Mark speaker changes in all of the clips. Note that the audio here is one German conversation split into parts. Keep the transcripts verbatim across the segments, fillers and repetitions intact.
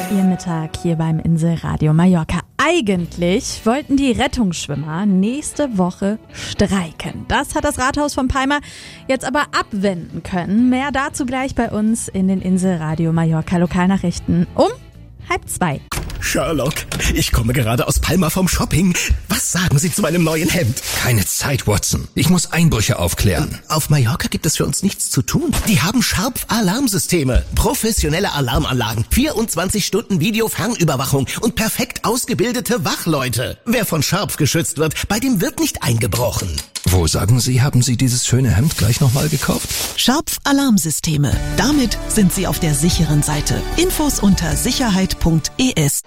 Speaker 1: Ihr Mittag hier beim Inselradio Mallorca. Eigentlich wollten die Rettungsschwimmer nächste Woche streiken. Das hat das Rathaus von Palma jetzt aber abwenden können. Mehr dazu gleich bei uns in den Inselradio Mallorca Lokalnachrichten um halb zwei.
Speaker 2: Sherlock, ich komme gerade aus Palma vom Shopping. Was sagen Sie zu meinem neuen Hemd?
Speaker 3: Keine Zeit, Watson. Ich muss Einbrüche aufklären.
Speaker 2: Auf Mallorca gibt es für uns nichts zu tun. Die haben Sharp-Alarmsysteme, professionelle Alarmanlagen, vierundzwanzig Stunden Videofernüberwachung und perfekt ausgebildete Wachleute. Wer von Sharp geschützt wird, bei dem wird nicht eingebrochen.
Speaker 3: Wo, sagen Sie, haben Sie dieses schöne Hemd gleich nochmal gekauft?
Speaker 4: Sharp-Alarmsysteme. Damit sind Sie auf der sicheren Seite. Infos unter sicherheit punkt e s.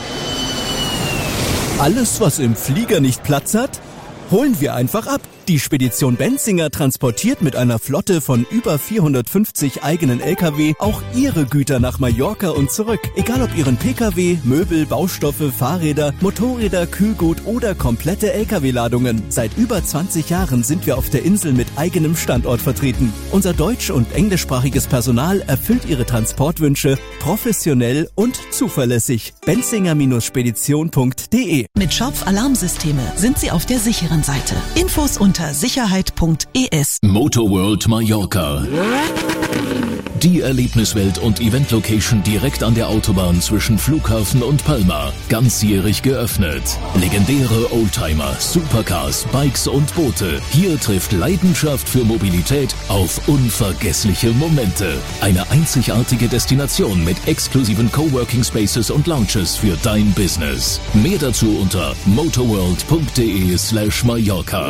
Speaker 5: Alles, was im Flieger nicht Platz hat, holen wir einfach ab. Die Spedition Benzinger transportiert mit einer Flotte von über vierhundertfünfzig eigenen L K W auch Ihre Güter nach Mallorca und zurück. Egal ob Ihren P K W, Möbel, Baustoffe, Fahrräder, Motorräder, Kühlgut oder komplette L K W-Ladungen. Seit über zwanzig Jahren sind wir auf der Insel mit eigenem Standort vertreten. Unser deutsch- und englischsprachiges Personal erfüllt Ihre Transportwünsche professionell und zuverlässig. benzinger Spedition punkt de.
Speaker 4: Mit Sharp-Alarmsysteme sind Sie auf der sicheren Seite. Infos unter unter sicherheit punkt e s.
Speaker 6: Motorworld Mallorca. Die Erlebniswelt und Event-Location direkt an der Autobahn zwischen Flughafen und Palma. Ganzjährig geöffnet. Legendäre Oldtimer, Supercars, Bikes und Boote. Hier trifft Leidenschaft für Mobilität auf unvergessliche Momente. Eine einzigartige Destination mit exklusiven Coworking Spaces und Lounges für dein Business. Mehr dazu unter motorworld punkt de slash Mallorca.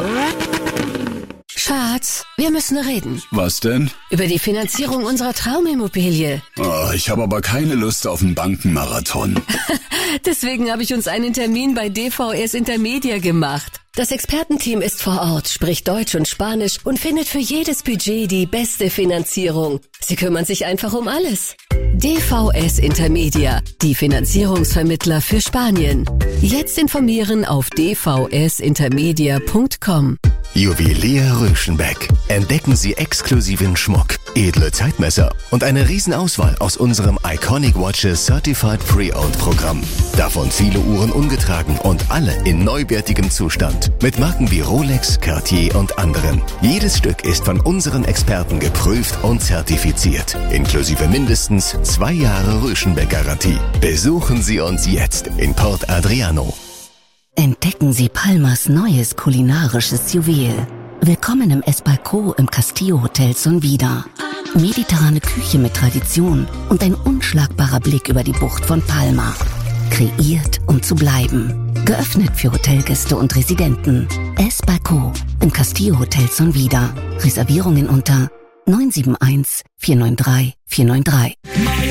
Speaker 7: Schatz, wir müssen reden.
Speaker 8: Was denn?
Speaker 7: Über die Finanzierung unserer Traumimmobilie.
Speaker 8: Oh, ich habe aber keine Lust auf einen Bankenmarathon.
Speaker 7: Deswegen habe ich uns einen Termin bei D V S Intermedia gemacht. Das Expertenteam ist vor Ort, spricht Deutsch und Spanisch und findet für jedes Budget die beste Finanzierung. Sie kümmern sich einfach um alles. D V S Intermedia, die Finanzierungsvermittler für Spanien. Jetzt informieren auf d v s intermedia punkt com.
Speaker 2: Juwelier Röschenbeck. Entdecken Sie exklusiven Schmuck, edle Zeitmesser und eine Riesenauswahl aus unserem Iconic Watches Certified Pre-Owned Programm. Davon viele Uhren ungetragen und alle in neuwertigem Zustand. Mit Marken wie Rolex, Cartier und anderen. Jedes Stück ist von unseren Experten geprüft und zertifiziert. Inklusive mindestens zwei Jahre Röschenbeck-Garantie. Besuchen Sie uns jetzt in Port Adriano.
Speaker 9: Entdecken Sie Palmas neues kulinarisches Juwel. Willkommen im Esbalco im Castillo Hotel Sonvida. Mediterrane Küche mit Tradition und ein unschlagbarer Blick über die Bucht von Palma. Kreiert, um zu bleiben. Geöffnet für Hotelgäste und Residenten. Esbalco im Castillo Hotel Sonvida. Reservierungen unter neun sieben eins, vier neun drei, vier neun drei.